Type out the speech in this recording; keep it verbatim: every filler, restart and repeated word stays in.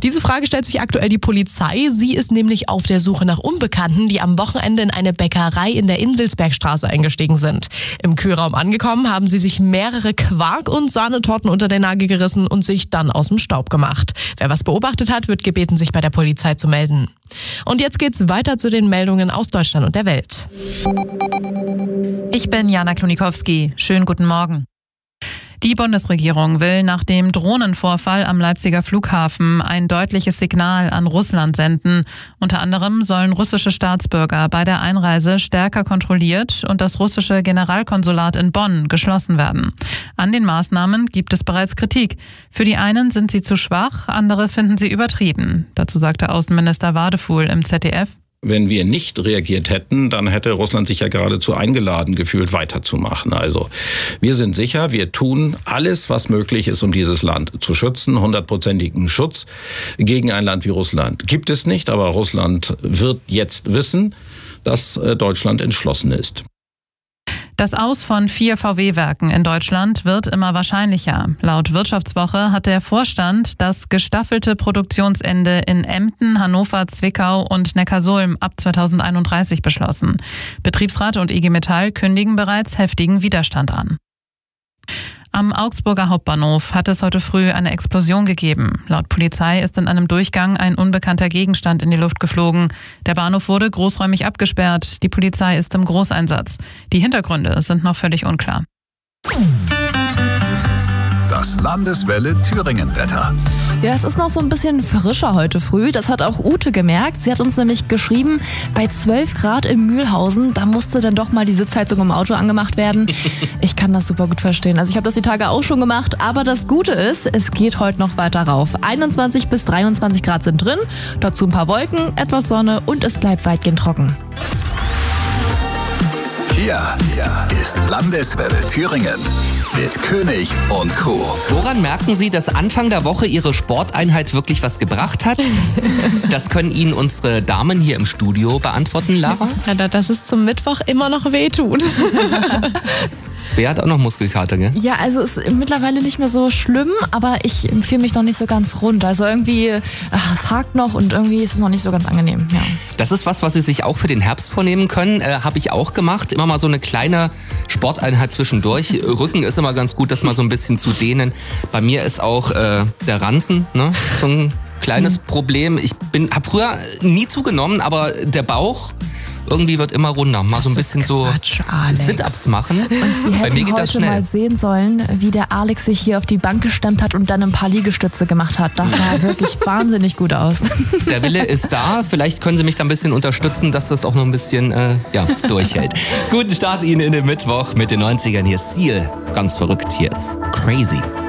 Diese Frage stellt sich aktuell die Polizei. Sie ist nämlich auf der Suche nach Unbekannten, die am Wochenende in eine Bäckerei in der Inselsbergstraße eingestiegen sind. Im Kühlraum angekommen, haben sie sich mehrere Quark- und Sahnetorten unter den Nagel gerissen und sich dann aus dem Staub gemacht. Wer was beobachtet hat, wird gebeten, sich bei der Polizei zu melden. Und jetzt geht's weiter zu den Meldungen aus Deutschland und der Welt. Ich bin Jana Klonikowski. Schönen guten Morgen. Die Bundesregierung will nach dem Drohnenvorfall am Leipziger Flughafen ein deutliches Signal an Russland senden. Unter anderem sollen russische Staatsbürger bei der Einreise stärker kontrolliert und das russische Generalkonsulat in Bonn geschlossen werden. An den Maßnahmen gibt es bereits Kritik. Für die einen sind sie zu schwach, andere finden sie übertrieben. Dazu sagte Außenminister Wadefuhl im Z D F. Wenn wir nicht reagiert hätten, dann hätte Russland sich ja geradezu eingeladen gefühlt, weiterzumachen. Also wir sind sicher, wir tun alles, was möglich ist, um dieses Land zu schützen. Hundertprozentigen Schutz gegen ein Land wie Russland gibt es nicht. Aber Russland wird jetzt wissen, dass Deutschland entschlossen ist. Das Aus von vier V W-Werken in Deutschland wird immer wahrscheinlicher. Laut Wirtschaftswoche hat der Vorstand das gestaffelte Produktionsende in Emden, Hannover, Zwickau und Neckarsulm ab zweitausendeinunddreißig beschlossen. Betriebsrat und I G Metall kündigen bereits heftigen Widerstand an. Am Augsburger Hauptbahnhof hat es heute früh eine Explosion gegeben. Laut Polizei ist in einem Durchgang ein unbekannter Gegenstand in die Luft geflogen. Der Bahnhof wurde großräumig abgesperrt. Die Polizei ist im Großeinsatz. Die Hintergründe sind noch völlig unklar. Das Landeswelle Thüringen-Wetter. Ja, es ist noch so ein bisschen frischer heute früh. Das hat auch Ute gemerkt. Sie hat uns nämlich geschrieben, bei zwölf Grad in Mühlhausen, da musste dann doch mal die Sitzheizung im Auto angemacht werden. Ich kann das super gut verstehen. Also ich habe das die Tage auch schon gemacht. Aber das Gute ist, es geht heute noch weiter rauf. einundzwanzig bis dreiundzwanzig Grad sind drin. Dazu ein paar Wolken, etwas Sonne und es bleibt weitgehend trocken. Hier ist Landeswelle Thüringen mit König und Crew. Woran merken Sie, dass Anfang der Woche Ihre Sporteinheit wirklich was gebracht hat? Das können Ihnen unsere Damen hier im Studio beantworten, Lara. Ja, dass es zum Mittwoch immer noch wehtut. Svea hat auch noch Muskelkater, gell? Ja, also es ist mittlerweile nicht mehr so schlimm, aber ich fühle mich noch nicht so ganz rund. Also irgendwie, ach, es hakt noch und irgendwie ist es noch nicht so ganz angenehm. Ja. Das ist was, was Sie sich auch für den Herbst vornehmen können. Äh, Habe ich auch gemacht. Immer mal so eine kleine Sporteinheit zwischendurch. Rücken ist immer ganz gut, das mal so ein bisschen zu dehnen. Bei mir ist auch äh, der Ranzen, ne? So ein kleines Problem. Ich bin, habe früher nie zugenommen, aber der Bauch irgendwie wird immer runder. Mal so ein bisschen so Sit-Ups machen. Und Sie Bei hätten mir geht heute das schnell. mal sehen sollen, wie der Alex sich hier auf die Bank gestemmt hat und dann ein paar Liegestütze gemacht hat. Das sah wirklich wahnsinnig gut aus. Der Wille ist da. Vielleicht können Sie mich da ein bisschen unterstützen, dass das auch noch ein bisschen äh, ja, durchhält. Guten Start Ihnen in den Mittwoch mit den neunzigern. Hier ist Seal. Ganz verrückt. Hier ist Crazy.